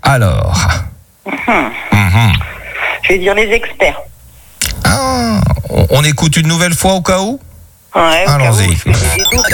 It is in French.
Alors. Je vais dire les experts. Ah, on écoute une nouvelle fois au cas où ? Ouais, au cas où, Allons-y. parce que j'ai des doutes.